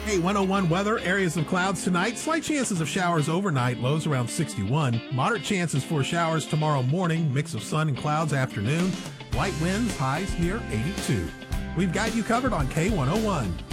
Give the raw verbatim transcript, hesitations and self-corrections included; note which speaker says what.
Speaker 1: K one oh one weather, areas of clouds tonight, slight chances of showers overnight, lows around sixty-one. Moderate chances for showers tomorrow morning, mix of sun and clouds afternoon. Light winds, highs near eighty-two. We've got you covered on K one oh one.